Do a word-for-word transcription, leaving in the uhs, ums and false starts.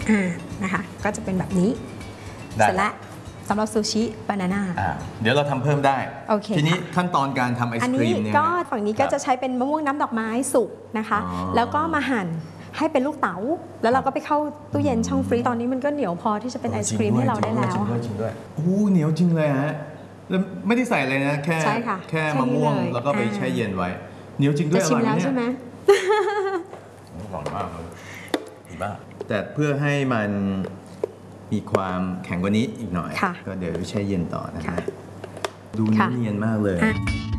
นะคะก็จะเป็นแบบนี้เสร็จแล้วสำหรับซูชิบานาน่าเดี๋ยวเราทำเพิ่มได้ทีนี้ขั้นตอนการทำไอศครีมเนี่ยก็ฝั่งนี้ก็จะใช้เป็นมะม่วงน้ำดอกไม้สุกนะคะแล้วก็มาหั่นให้เป็นลูกเต๋าแล้วเราก็ไปเข้าตู้เย็นช่องฟรีซตอนนี้มันก็เหนียวพอที่จะเป็นไอศครีมให้เราได้แล้วจริงด้วยจริงด้วยโอ้เหนียวจริงเลยฮะแล้วไม่ได้ใส่อะไรนะแค่แค่มะม่วงแล้วก็ไปแช่เย็นไว้เหนียวจริงด้วยอร่อยเนี่ยใช่ไหมอร่อยมากเลยดีมากแต่เพื่อให้มันมีความแข็งกว่านี้อีกหน่อยก็เดี๋ยวแช่เย็นต่อนะฮะดูเนียนมากเลย